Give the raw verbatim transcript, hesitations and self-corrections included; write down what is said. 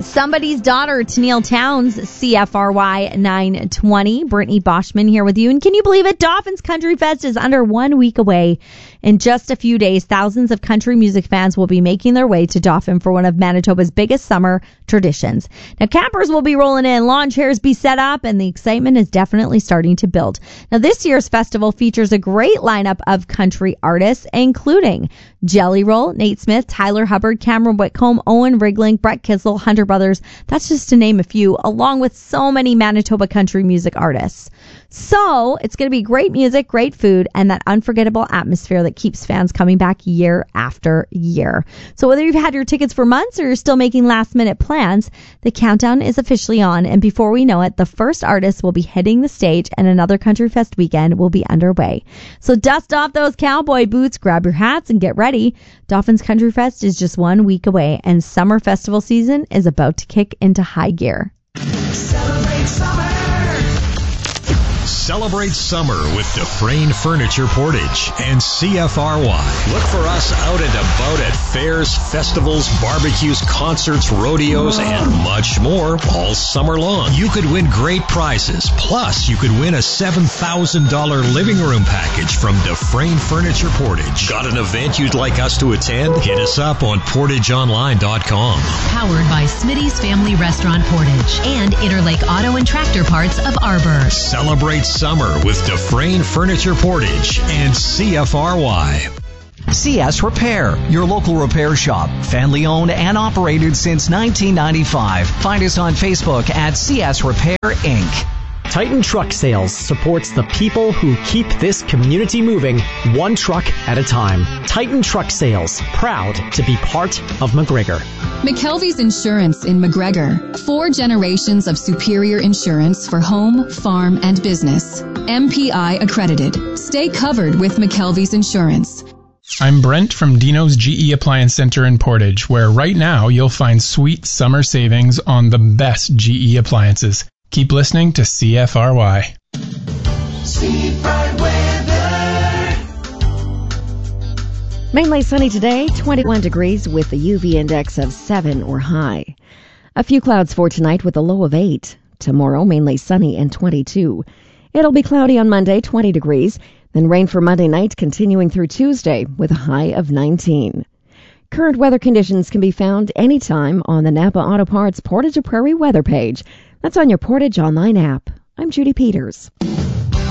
Somebody's Daughter, Tennille Townes, C F R Y nine twenty. Brittany Boschman here with you. And can you believe it? Dauphin's Country Fest is under one week away. In just a few days, thousands of country music fans will be making their way to Dauphin for one of Manitoba's biggest summer traditions. Now, campers will be rolling in, lawn chairs be set up, and the excitement is definitely starting to build. Now, this year's festival features a great lineup of country artists, including Jelly Roll, Nate Smith, Tyler Hubbard, Cameron Whitcomb, Owen Rigling, Brett Kissel, Hunter Brothers. That's just to name a few, along with so many Manitoba country music artists. So it's going to be great music, great food, and that unforgettable atmosphere that keeps fans coming back year after year. So whether you've had your tickets for months or you're still making last minute plans, the countdown is officially on. And before we know it, the first artist will be hitting the stage and another Country Fest weekend will be underway. So dust off those cowboy boots, grab your hats, and get ready. Dauphin's Country Fest is just one week away, and summer festival season is about to kick into high gear. Celebrate summer. Celebrate summer with Dufresne Furniture Portage and C F R Y. Look for us out and about at fairs, festivals, barbecues, concerts, rodeos, and much more all summer long. You could win great prizes. Plus, you could win a seven thousand dollars living room package from Dufresne Furniture Portage. Got an event you'd like us to attend? Hit us up on portage online dot com. Powered by Smitty's Family Restaurant Portage and Interlake Auto and Tractor Parts of Arbor. Celebrate summer with Dufresne Furniture Portage and C F R Y. C S Repair, your local repair shop. Family owned and operated since nineteen ninety-five. Find us on Facebook at C S Repair Incorporated. Titan Truck Sales supports the people who keep this community moving one truck at a time. Titan Truck Sales, proud to be part of McGregor. McKelvey's Insurance in McGregor. Four generations of superior insurance for home, farm, and business. M P I accredited. Stay covered with McKelvey's Insurance. I'm Brent from Dino's G E Appliance Center in Portage, where right now you'll find sweet summer savings on the best G E appliances. Keep listening to C F R Y. Sweet bright weather. Mainly sunny today, twenty-one degrees with a U V index of seven or high. A few clouds for tonight with a low of eight. Tomorrow, mainly sunny and twenty-two. It'll be cloudy on Monday, twenty degrees. Then rain for Monday night, continuing through Tuesday with a high of nineteen. Current weather conditions can be found anytime on the Napa Auto Parts Portage Prairie weather page. That's on your Portage Online app. I'm Judy Peters.